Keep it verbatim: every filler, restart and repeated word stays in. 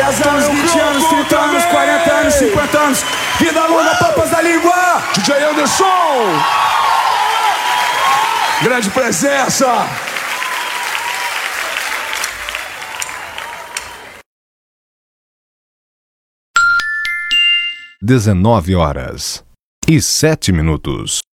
dez anos, vinte anos, trinta anos, quarenta anos, cinquenta anos. Vida longa, papas da língua. D J Anderson. Grande presença. dezenove horas e sete minutos.